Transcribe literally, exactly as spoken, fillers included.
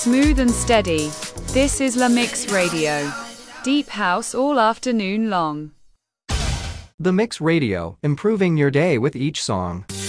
Smooth and steady. This is La Mix Radio. Deep house all afternoon long. The Mix Radio, improving your day with each song.